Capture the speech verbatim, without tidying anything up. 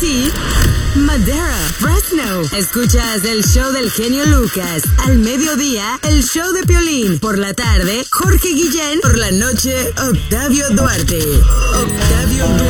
Tennessee, Madera, Fresno. Escuchas el show del genio Lucas. Al mediodía, el show de Piolín. Por la tarde, Jorge Guillén. Por la noche, Octavio Duarte. Octavio Duarte.